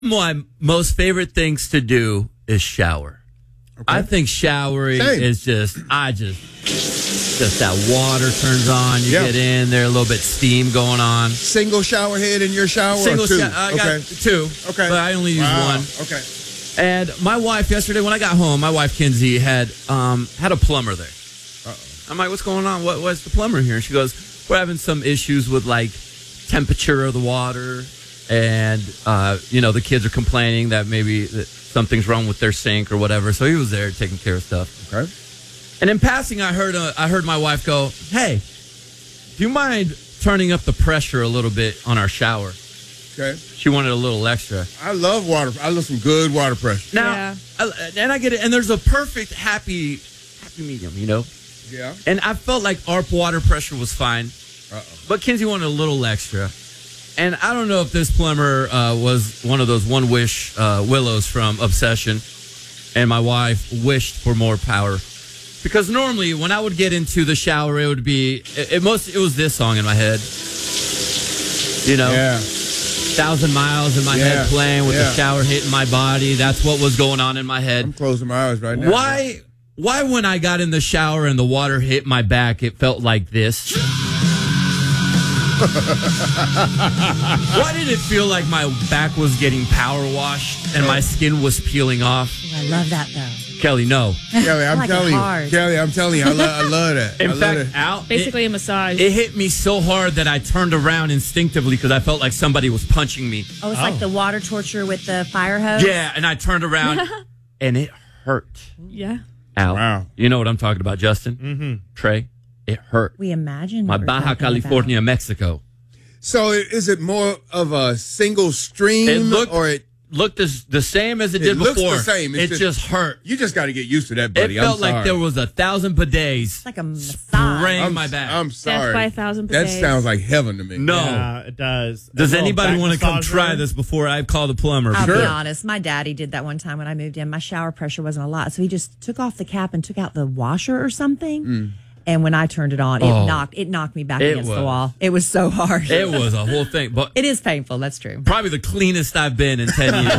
My most favorite things to do is shower. Okay. I think showering is just that water turns on. You get in there, a little bit steam going on. Single shower head in your shower? Single shower. I got two. Okay. But I only use one. Okay. And my wife, yesterday when I got home, my wife, Kinsey, had a plumber there. Uh-oh. I'm like, what's going on? What's the plumber here? And she goes, we're having some issues with, like, temperature of the water. And, the kids are complaining that maybe something's wrong with their sink or whatever. So he was there taking care of stuff. Okay. And in passing, I heard my wife go, hey, do you mind turning up the pressure a little bit on our shower? Okay. She wanted a little extra. I love water. I love some good water pressure. Now, and I get it. And there's a perfect happy medium, Yeah. And I felt like our water pressure was fine. Uh-oh. But Kinsey wanted a little extra. And I don't know if this plumber was one of those one-wish willows from Obsession, and my wife wished for more power. Because normally, when I would get into the shower, it would be... It was this song in my head. Yeah. 1,000 miles in my head playing with the shower hitting my body. That's what was going on in my head. I'm closing my eyes right now. Why when I got in the shower and the water hit my back, it felt like this? Why did it feel like my back was getting power washed and my skin was peeling off? I love that, though. Kelly, no. Kelly, I'm telling you. Kelly, I'm telling you. I love that. In fact, Al, basically a massage. It hit me so hard that I turned around instinctively because I felt like somebody was punching me. Oh, it's like the water torture with the fire hose? Yeah, and I turned around and it hurt. Yeah. Al, wow. You know what I'm talking about, Justin? Mm-hmm. Trey, it hurt. We imagine my Baja California, Mexico. So is it more of a single stream? It looked the same as it did before. It looks the same. It just hurt. You just got to get used to that, buddy. It felt like there was 1,000 bidets. It's like a massage. Spraying my back. I'm sorry. Death by 1,000 bidets. That sounds like heaven to me. No. Yeah, it does. Does anybody want to come try this before I call the plumber? I'll be honest. My daddy did that one time when I moved in. My shower pressure wasn't a lot. So he just took off the cap and took out the washer or something. And when I turned it on, it knocked me back against the wall. It was so hard. It was a whole thing. But it is painful. That's true. Probably the cleanest I've been in 10 years.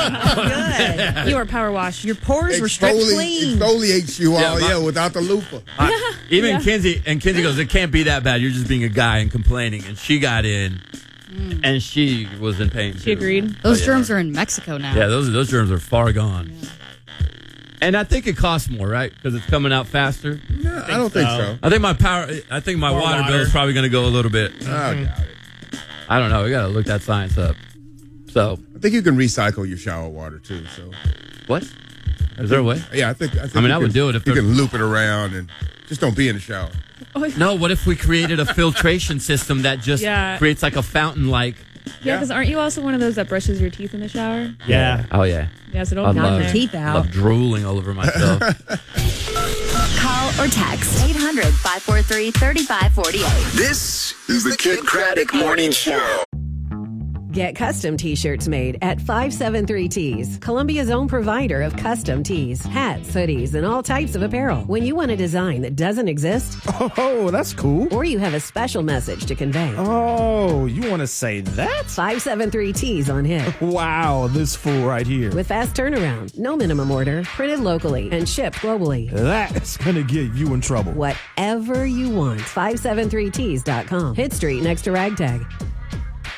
Good. You were power washed. Your pores were stripped clean. Exfoliates you all, without the loofah. Even Kinsey goes, it can't be that bad. You're just being a guy and complaining. And she got in, and she was in pain, too. She agreed. Those germs are in Mexico now. Yeah, those germs are far gone. Yeah. And I think it costs more, right? Because it's coming out faster. No, I don't think so. I think my water bill is probably going to go a little bit. I doubt it. I don't know. We got to look that science up. So I think you can recycle your shower water too. So what? Is there a way? Yeah, I think. I would do it if you can loop it around and just don't be in the shower. No, what if we created a filtration system that just creates like a fountain, like? Yeah, because aren't you also one of those that brushes your teeth in the shower? Yeah. Oh, yeah. Yeah, so don't knock your teeth out. I love drooling all over myself. Call or text 800-543-3548. This is the Kid Craddock Morning Show. Get custom T-shirts made at 573Ts, Columbia's own provider of custom tees, hats, hoodies, and all types of apparel. When you want a design that doesn't exist, oh, that's cool. Or you have a special message to convey. Oh, you want to say that? 573Ts on hit. Wow, this fool right here. With fast turnaround, no minimum order, printed locally, and shipped globally. That's going to get you in trouble. Whatever you want, 573Ts.com. Hit Street next to Ragtag.